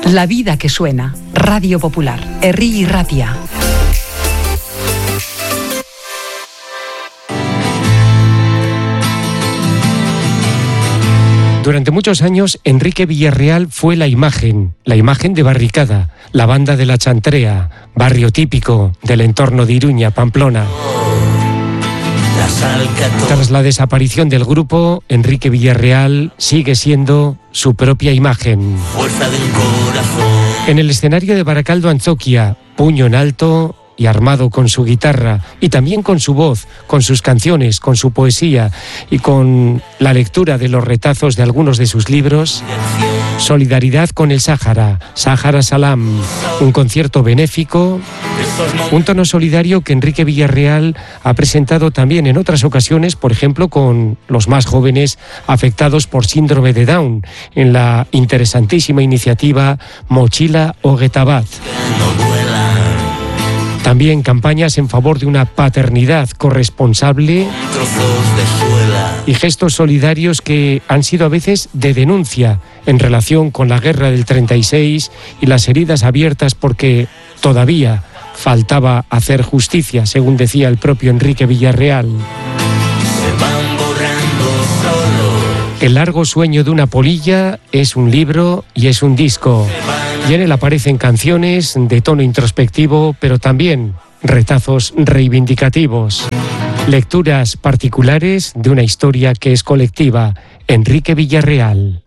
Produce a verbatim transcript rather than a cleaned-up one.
La vida que suena. Radio Popular. Herri y Ratia. Durante muchos años, Enrique Villarreal fue la imagen, la imagen de Barricada, la banda de la Chantrea, barrio típico del entorno de Iruña, Pamplona. Tras la desaparición del grupo, Enrique Villarreal sigue siendo su propia imagen. En el escenario de Baracaldo, Antzoquia, puño en alto y armado con su guitarra, y también con su voz, con sus canciones, con su poesía y con la lectura de los retazos de algunos de sus libros. Solidaridad con el Sáhara, Sáhara Salam, un concierto benéfico, un tono solidario que Enrique Villarreal ha presentado también en otras ocasiones, por ejemplo con los más jóvenes afectados por síndrome de Down, en la interesantísima iniciativa Mochila Ogetabat. También campañas en favor de una paternidad corresponsable y gestos solidarios que han sido a veces de denuncia en relación con la guerra del treinta y seis y las heridas abiertas porque todavía faltaba hacer justicia, según decía el propio Enrique Villarreal. El largo sueño de una polilla es un libro y es un disco. Y en él aparecen canciones de tono introspectivo, pero también retazos reivindicativos. Lecturas particulares de una historia que es colectiva. Enrique Villarreal.